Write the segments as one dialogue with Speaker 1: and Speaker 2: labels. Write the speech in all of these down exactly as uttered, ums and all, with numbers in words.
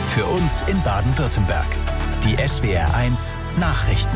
Speaker 1: Für uns in Baden-Württemberg. Die S W R eins Nachrichten.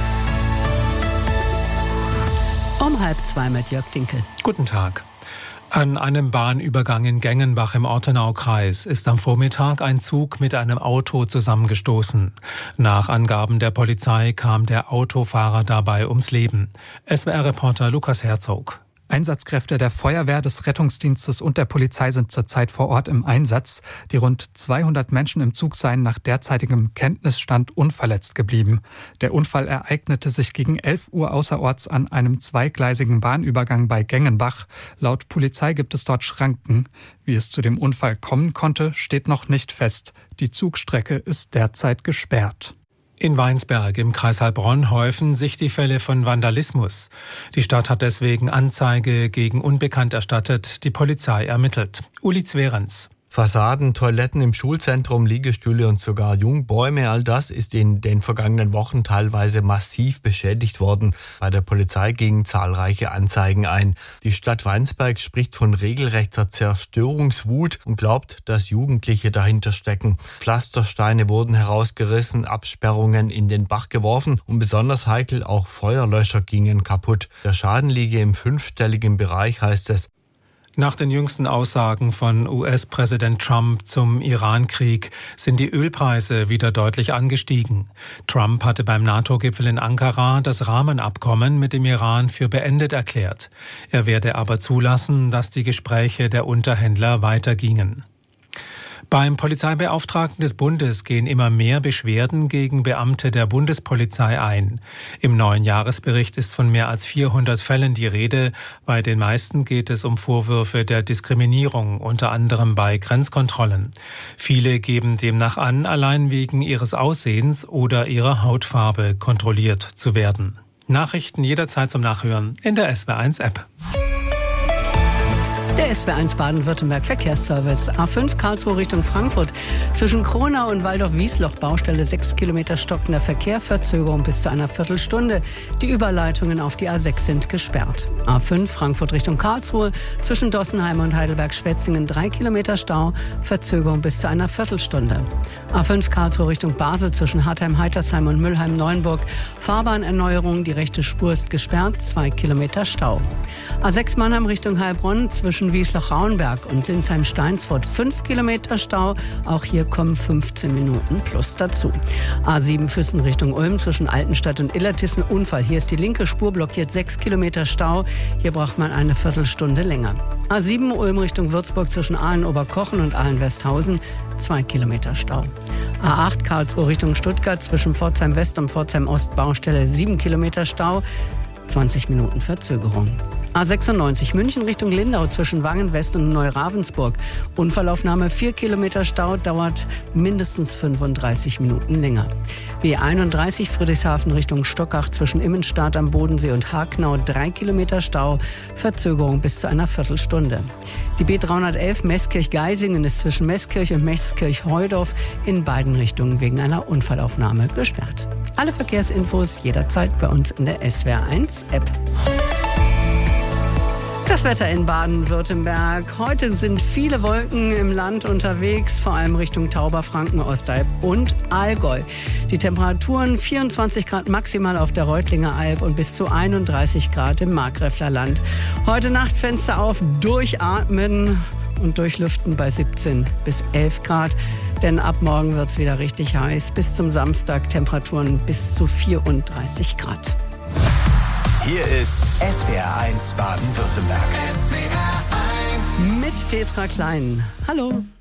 Speaker 2: Um halb zwei mit Jörg Dinkel.
Speaker 3: Guten Tag. An einem Bahnübergang in Gengenbach im Ortenaukreis ist am Vormittag ein Zug mit einem Auto zusammengestoßen. Nach Angaben der Polizei kam der Autofahrer dabei ums Leben. S W R-Reporter Lukas Herzog.
Speaker 4: Einsatzkräfte der Feuerwehr, des Rettungsdienstes und der Polizei sind zurzeit vor Ort im Einsatz. Die rund zweihundert Menschen im Zug seien nach derzeitigem Kenntnisstand unverletzt geblieben. Der Unfall ereignete sich gegen elf Uhr außerorts an einem zweigleisigen Bahnübergang bei Gengenbach. Laut Polizei gibt es dort Schranken. Wie es zu dem Unfall kommen konnte, steht noch nicht fest. Die Zugstrecke ist derzeit gesperrt.
Speaker 3: In Weinsberg im Kreis Heilbronn häufen sich die Fälle von Vandalismus. Die Stadt hat deswegen Anzeige gegen Unbekannt erstattet. Die Polizei ermittelt. Uli Zwerens.
Speaker 5: Fassaden, Toiletten im Schulzentrum, Liegestühle und sogar Jungbäume, all das ist in den vergangenen Wochen teilweise massiv beschädigt worden. Bei der Polizei gingen zahlreiche Anzeigen ein. Die Stadt Weinsberg spricht von regelrechter Zerstörungswut und glaubt, dass Jugendliche dahinter stecken. Pflastersteine wurden herausgerissen, Absperrungen in den Bach geworfen und besonders heikel auch Feuerlöscher gingen kaputt. Der Schaden liege im fünfstelligen Bereich, heißt es.
Speaker 3: Nach den jüngsten Aussagen von U S-Präsident Trump zum Iran-Krieg sind die Ölpreise wieder deutlich angestiegen. Trump hatte beim NATO-Gipfel in Ankara das Rahmenabkommen mit dem Iran für beendet erklärt. Er werde aber zulassen, dass die Gespräche der Unterhändler weitergingen. Beim Polizeibeauftragten des Bundes gehen immer mehr Beschwerden gegen Beamte der Bundespolizei ein. Im neuen Jahresbericht ist von mehr als vierhundert Fällen die Rede. Bei den meisten geht es um Vorwürfe der Diskriminierung, unter anderem bei Grenzkontrollen. Viele geben demnach an, allein wegen ihres Aussehens oder ihrer Hautfarbe kontrolliert zu werden. Nachrichten jederzeit zum Nachhören in der S W R eins App.
Speaker 2: Der S W R eins Baden-Württemberg Verkehrsservice. A fünf Karlsruhe Richtung Frankfurt. Zwischen Kronau und Waldorf-Wiesloch Baustelle sechs Kilometer stockender Verkehr, Verzögerung bis zu einer Viertelstunde. Die Überleitungen auf die A sechs sind gesperrt. A fünf Frankfurt Richtung Karlsruhe. Zwischen Dossenheim und Heidelberg-Schwetzingen drei Kilometer Stau, Verzögerung bis zu einer Viertelstunde. A fünf Karlsruhe Richtung Basel zwischen Hartheim-Heitersheim und Mülheim-Neuenburg. Fahrbahnerneuerung, die rechte Spur ist gesperrt, zwei Kilometer Stau. A sechs Mannheim Richtung Heilbronn zwischen Wiesloch-Rauenberg und Sinsheim-Steinsfurt fünf Kilometer Stau. Auch hier kommen fünfzehn Minuten plus dazu. A sieben Füssen Richtung Ulm zwischen Altenstadt und Illertissen Unfall. Hier ist die linke Spur blockiert, sechs Kilometer Stau. Hier braucht man eine Viertelstunde länger. A sieben Ulm Richtung Würzburg zwischen Aalen-Oberkochen und Aalen-Westhausen zwei Kilometer Stau. A acht Karlsruhe Richtung Stuttgart zwischen Pforzheim West und Pforzheim Ost Baustelle sieben Kilometer Stau. zwanzig Minuten Verzögerung. A sechsundneunzig München Richtung Lindau zwischen Wangen West und Neuravensburg. Unfallaufnahme vier Kilometer Stau, dauert mindestens fünfunddreißig Minuten länger. B einunddreißig Friedrichshafen Richtung Stockach zwischen Immenstadt am Bodensee und Hagenau drei Kilometer Stau, Verzögerung bis zu einer Viertelstunde. Die B dreihundertelf Meßkirch-Geisingen ist zwischen Meßkirch und Meßkirch-Heudorf in beiden Richtungen wegen einer Unfallaufnahme gesperrt. Alle Verkehrsinfos jederzeit bei uns in der S W R eins App. Das Wetter in Baden-Württemberg. Heute sind viele Wolken im Land unterwegs, vor allem Richtung Tauberfranken, Ostalb und Allgäu. Die Temperaturen vierundzwanzig Grad maximal auf der Reutlinger Alb und bis zu einunddreißig Grad im Markgräfler Land. Heute Nacht Fenster auf, durchatmen und durchlüften bei siebzehn bis elf Grad. Denn ab morgen wird es wieder richtig heiß. Bis zum Samstag Temperaturen bis zu vierunddreißig Grad.
Speaker 1: Hier ist S W R eins Baden-Württemberg.
Speaker 2: Mit Petra Klein. Hallo.